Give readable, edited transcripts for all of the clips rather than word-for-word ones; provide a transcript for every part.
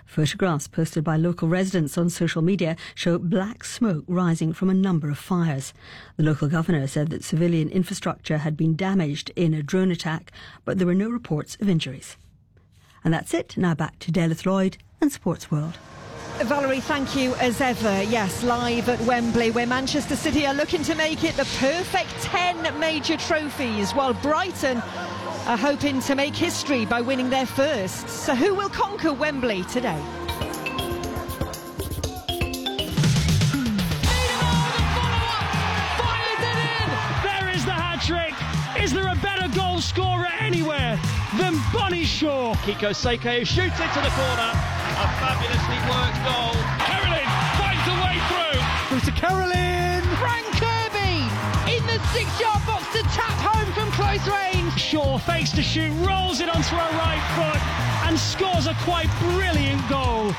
Photographs posted by local residents on social media show black smoke rising from a number of fires. The local governor said that civilian infrastructure had been damaged in a drone attack, but there were no reports of injuries. And that's it. Now back to Delith Lloyd and Sports World. Valerie, thank you as ever. Yes, live at Wembley, where Manchester City are looking to make it the perfect 10 major trophies, while Brighton are hoping to make history by winning their first. So who will conquer Wembley today? There is the hat-trick. Is there a better goal scorer anywhere than Bonnie Shaw? Kiko Seke shoots into the corner. A fabulously worked goal. Carolyn finds a way through. Through to Carolyn. Frank Kirby in the 6-yard box to tap home from close range. Shaw fakes to shoot, rolls it onto her right foot and scores a quite brilliant goal.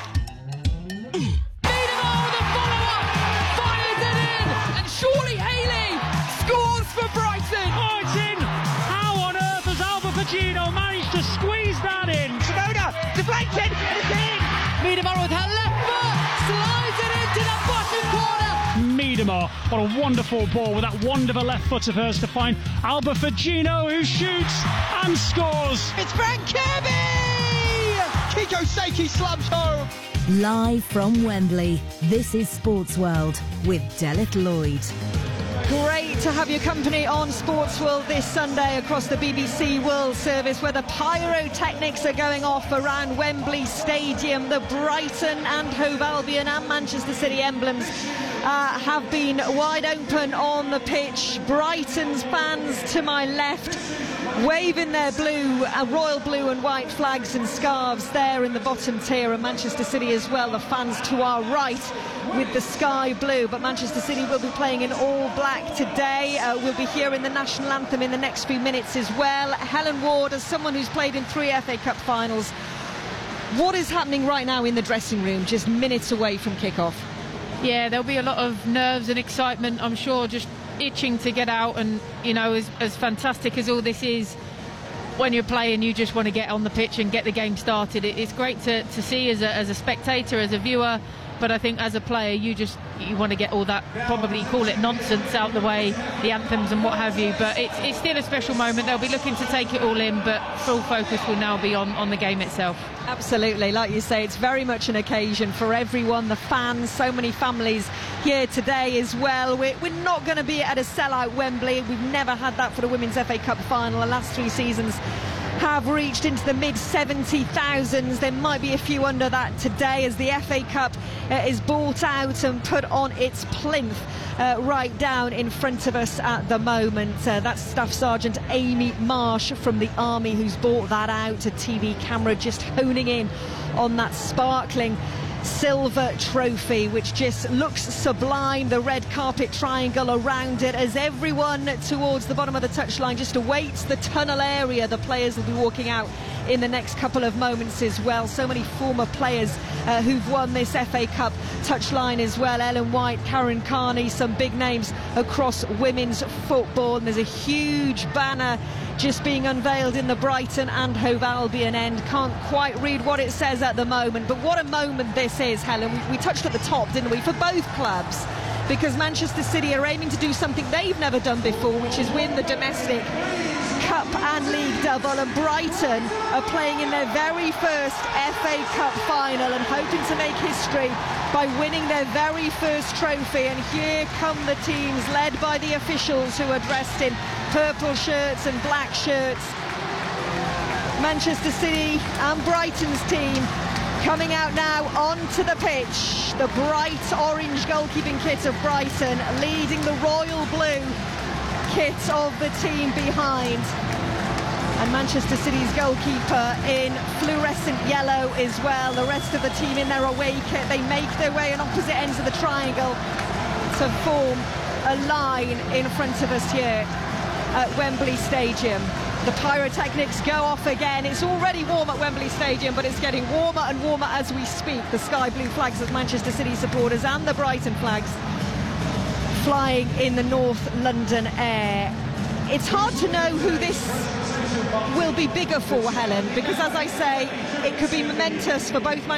Miedema with a follow-up, fires it in, and surely Haley scores for Brighton. Oh, it's in! How on earth has Alba Pagino managed to squeeze that in? Simona deflected, and it's in. Miedema with her left foot slides it into the bottom corner. Miedema, what a wonderful ball with that wonderful left foot of hers to find Alba Pagino, who shoots and scores. It's Frank Kirby! Kiko Seke slams home. Live from Wembley, this is Sports World with Delith Lloyd. Great to have your company on Sports World this Sunday across the BBC World Service, where the pyrotechnics are going off around Wembley Stadium. The Brighton and Hove Albion and Manchester City emblems have been wide open on the pitch. Brighton's fans to my left waving their blue, royal blue and white flags and scarves there in the bottom tier, and Manchester City as well, the fans to our right with the sky blue. But Manchester City will be playing in all black today. We'll be hearing the national anthem in the next few minutes as well. Helen Ward, as someone who's played in 3 FA Cup finals, what is happening right now in the dressing room just minutes away from kick-off? Yeah, there'll be a lot of nerves and excitement, I'm sure, just itching to get out. And, you know, as fantastic as all this is, when you're playing, you just want to get on the pitch and get the game started. It's great to see as a spectator, as a viewer, but I think as a player, you want to get all that, probably call it nonsense, out the way, the anthems and what have you. But it's still a special moment. They'll be looking to take it all in, but full focus will now be on the game itself. Absolutely, like you say, it's very much an occasion for everyone, the fans, so many families here today as well. We're not going to be at a sellout Wembley. We've never had that for the Women's FA Cup final. The last 3 seasons have reached into the mid-70,000s. There might be a few under that today as the FA Cup is bought out and put on its plinth right down in front of us at the moment. That's Staff Sergeant Amy Marsh from the Army who's bought that out. A TV camera just honing in on that sparkling silver trophy, which just looks sublime. The red carpet triangle around it as everyone towards the bottom of the touchline just awaits the tunnel area. The players will be walking out in the next couple of moments as well. So many former players who've won this FA Cup touchline as well. Ellen White, Karen Carney, some big names across women's football. And there's a huge banner just being unveiled in the Brighton and Hove Albion end. Can't quite read what it says at the moment, but what a moment this is, Helen. We touched at the top, didn't we, for both clubs, because Manchester City are aiming to do something they've never done before, which is win the domestic Cup and League double, and Brighton are playing in their very first FA Cup final and hoping to make history by winning their very first trophy. And here come the teams led by the officials who are dressed in purple shirts and black shirts. Manchester City and Brighton's team coming out now onto the pitch. The bright orange goalkeeping kit of Brighton leading the royal blue kit of the team behind, and Manchester City's goalkeeper in fluorescent yellow as well. The rest of the team in their away kit. They make their way on opposite ends of the triangle to form a line in front of us here at Wembley Stadium. The pyrotechnics go off again. It's already warm at Wembley Stadium, but it's getting warmer and warmer as we speak. The sky blue flags of Manchester City supporters and the Brighton flags flying in the North London air. It's hard to know who this will be bigger for, Helen, because as I say, it could be momentous for both Manchester